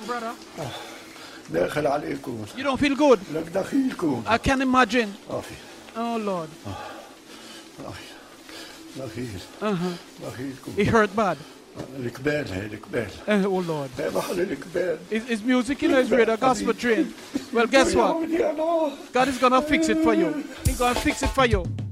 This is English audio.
brother? داخل عليكم. You don't feel good? لك دخيلكم. I can imagine. أخي. Oh, Lord. دخيل. دخيلكم. It hurt bad. الكبال هي الكبال. Oh, Lord. هي محل الكبال. Is music in his radio gospel train? Well, guess what? God is going to fix it for you. He's going to fix it for you.